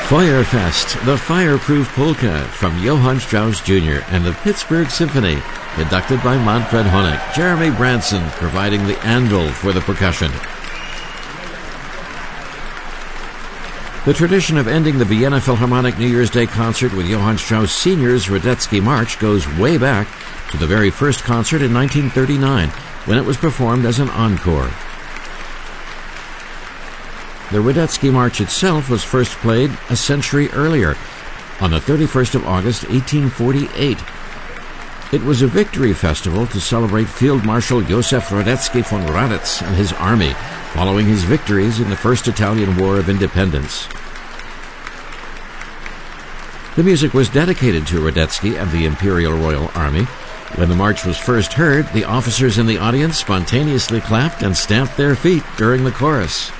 Feuerfest, the Fireproof Polka from Johann Strauss Jr. and the Pittsburgh Symphony, conducted by Manfred Honeck. Jeremy Branson providing the anvil for the percussion. The tradition of ending the Vienna Philharmonic New Year's Day concert with Johann Strauss Sr.'s Radetzky March goes way back to the very first concert in 1939, when it was performed as an encore. The Radetzky March itself was first played a century earlier, on the 31st of August, 1848. It was a victory festival to celebrate Field Marshal Josef Radetzky von Radetz and his army, following his victories in the First Italian War of Independence. The music was dedicated to Radetzky and the Imperial Royal Army. When the march was first heard, the officers in the audience spontaneously clapped and stamped their feet during the chorus.